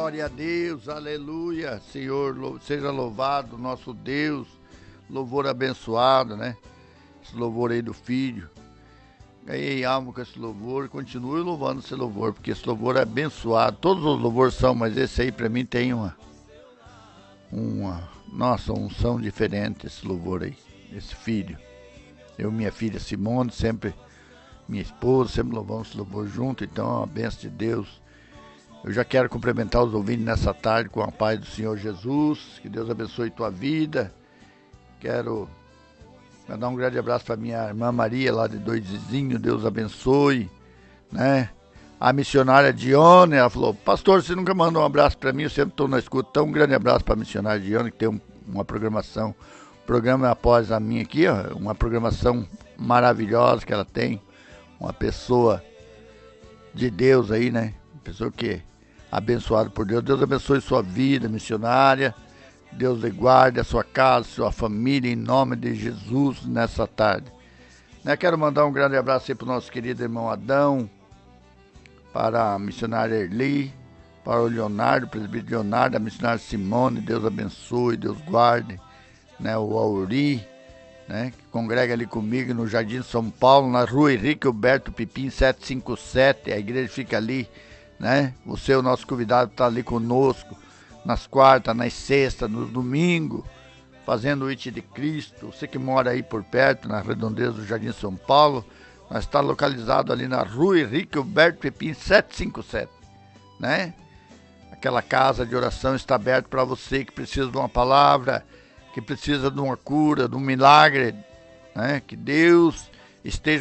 Glória a Deus, aleluia, Senhor, seja louvado nosso Deus, louvor abençoado, né? Esse louvor aí do Filho. Ganhei alma com esse louvor e continue louvando esse louvor, porque esse louvor é abençoado. Todos os louvores são, mas esse aí pra mim tem uma unção diferente, esse louvor aí, esse Filho. Eu e minha filha Simone, sempre, minha esposa, sempre louvamos esse louvor junto, então é uma bênção de Deus. Eu já quero cumprimentar os ouvintes nessa tarde com a paz do Senhor Jesus, que Deus abençoe tua vida. Quero mandar um grande abraço para minha irmã Maria, lá de Dois Vizinhos, Deus abençoe, né? A missionária Dione, ela falou, pastor, você nunca mandou um abraço para mim, eu sempre estou na escuta, então um grande abraço para a missionária Dione, que tem uma programação, programa após a minha aqui, ó, uma programação maravilhosa que ela tem, uma pessoa de Deus aí, né? Pessoa que é abençoada por Deus. Deus abençoe sua vida missionária. Deus lhe guarde a sua casa, sua família, em nome de Jesus, nessa tarde. Quero mandar um grande abraço aí para o nosso querido irmão Adão, para a missionária Erli, para o Leonardo, o presbítero Leonardo, a missionária Simone. Deus abençoe, Deus guarde, né? O Auri, né? Que congrega ali comigo no Jardim São Paulo, na rua Henrique Alberto Pipim 757. A igreja fica ali, né? Você, o nosso convidado, está ali conosco nas quartas, nas sextas, no domingo, fazendo o IT de Cristo. Você que mora aí por perto, na redondeza do Jardim São Paulo, nós está localizado ali na rua Henrique Alberto Pipim 757, né? Aquela casa de oração está aberta para você que precisa de uma palavra, que precisa de uma cura, de um milagre, né? Que Deus esteja